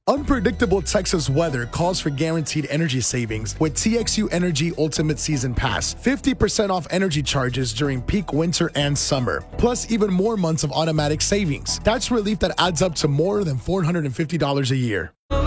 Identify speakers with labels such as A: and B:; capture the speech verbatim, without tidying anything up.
A: Unpredictable Texas weather calls for guaranteed energy savings with T X U Energy Ultimate Season Pass. fifty percent off energy charges during peak winter and summer, plus even more months of automatic savings. That's relief that adds up to more than four hundred fifty dollars a year.